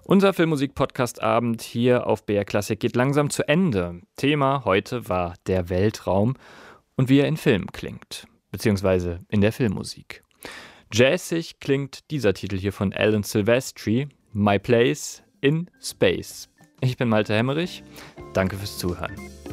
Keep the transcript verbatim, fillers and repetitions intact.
Unser Filmmusik-Podcast-Abend hier auf B R Klassik geht langsam zu Ende. Thema heute war der Weltraum und wie er in Filmen klingt, beziehungsweise in der Filmmusik. Jazzig klingt dieser Titel hier von Alan Silvestri, My Place in Space. Ich bin Malte Hemmerich, danke fürs Zuhören.